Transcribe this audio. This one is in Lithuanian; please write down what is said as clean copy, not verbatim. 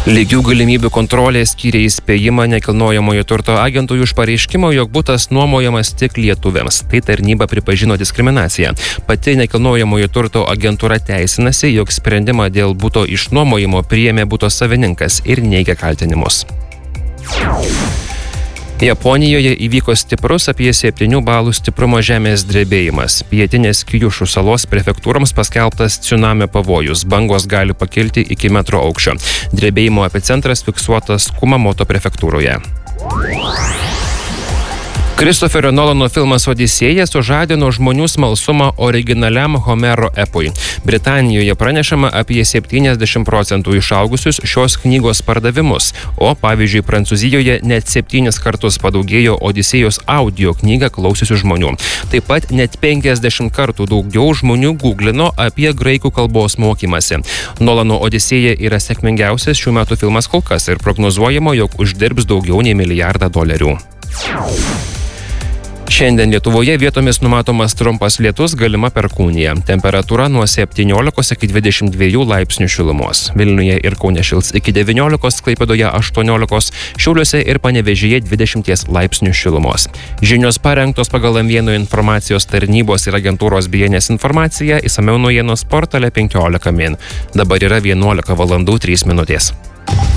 Lygių galimybių kontrolės skyrė įspėjimą nekilnojamojo turto agentui už pareiškimą, jog butas nuomojamas tik lietuviams. Tai tarnyba pripažino diskriminaciją. Pati nekilnojamojo turto agentūra teisinasi, jog sprendimą dėl buto išnuomojimo priėmė buto savininkas ir neigia kaltinimus. Japonijoje įvyko stiprus apie 7 balų stiprumo žemės drebėjimas. Pietinės Kyušų salos prefektūroms paskelbtas tsunamio pavojus. Bangos gali pakilti iki metro aukščio. Drebėjimo epicentras fiksuotas Kumamoto prefektūroje. Kristoferio Nolano filmas Odisėja sužadino žmonių smalsumą originaliam Homero epui. Britanijoje pranešama apie 70% išaugusius šios knygos pardavimus, o pavyzdžiui Prancūzijoje net 7 kartus padaugėjo Odisėjos audio knygą klausiusių žmonių. Taip pat net 50 kartų daugiau žmonių googlino apie graikų kalbos mokymasi. Nolano Odisėja yra sėkmingiausias šių metų filmas kol kas ir prognozuojama, jog uždirbs daugiau nei $1 milijardą. Šiandien Lietuvoje vietomis numatomas trumpas lietus, galima perkūnija. Temperatūra nuo 17 iki 22 laipsnių šilumos. Vilniuje ir Kaune šils iki 19, Klaipėdoje 18, Šiauliuose ir Panevėžyje 20 laipsnių šilumos. Žinios parengtos pagal M1 informacijos tarnybos ir agentūros BNS informaciją, išsamiau naujienos portale 15 min. Dabar yra 11:03 min.